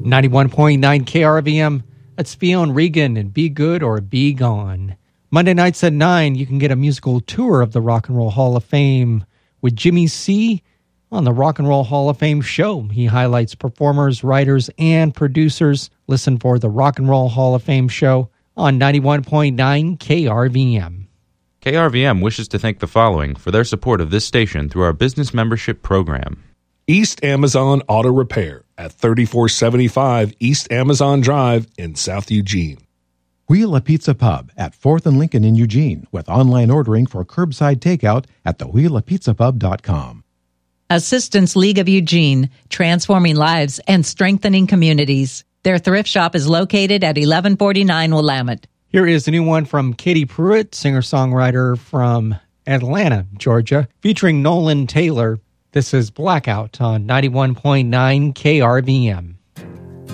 91.9 KRVM. That's Fionn Regan and Be Good or Be Gone. Monday nights at 9, you can get a musical tour of the Rock and Roll Hall of Fame with Jimmy C. on the Rock and Roll Hall of Fame show. He highlights performers, writers, and producers. Listen for the Rock and Roll Hall of Fame show on 91.9 KRVM. KRVM wishes to thank the following for their support of this station through our business membership program. East Amazon Auto Repair at 3475 East Amazon Drive in South Eugene. Wheel a Pizza Pub at 4th and Lincoln in Eugene with online ordering for curbside takeout at thewheelapizzapub.com. Assistance League of Eugene, transforming lives and strengthening communities. Their thrift shop is located at 1149 Willamette. Here is a new one from Katie Pruitt, singer-songwriter from Atlanta, Georgia, featuring Nolan Taylor. This is Blackout on 91.9 KRVM.